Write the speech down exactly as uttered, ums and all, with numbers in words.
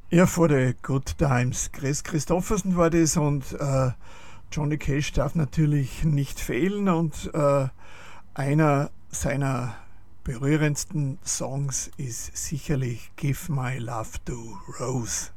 Ja, vor den Good Times. Chris Christofferson war das und äh, Johnny Cash darf natürlich nicht fehlen und äh, einer seiner berührendsten Songs ist sicherlich Give My Love to Rose.